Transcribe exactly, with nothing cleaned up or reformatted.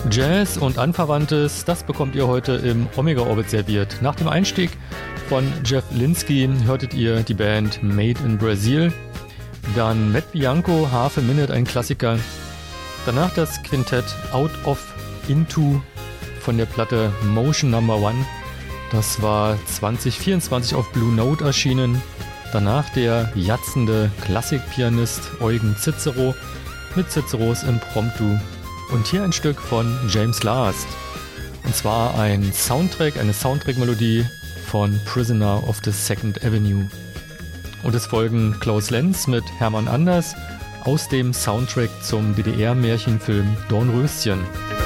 Jazz und Anverwandtes, das bekommt ihr heute im Omega Orbit serviert. Nach dem Einstieg von Jeff Linsky hörtet ihr die Band Made in Brazil, dann Matt Bianco, Half a Minute, ein Klassiker, danach das Quintett Out of Into von der Platte Motion Number One, das war zwanzig vierundzwanzig auf Blue Note erschienen, danach der jatzende Klassikpianist Eugen Cicero mit Ciceros Impromptu. Und hier ein Stück von James Last. Und zwar ein Soundtrack, eine Soundtrack-Melodie von Prisoner of the Second Avenue. Und es folgen Klaus Lenz mit Hermann Anders aus dem Soundtrack zum D D R-Märchenfilm Dornröschen.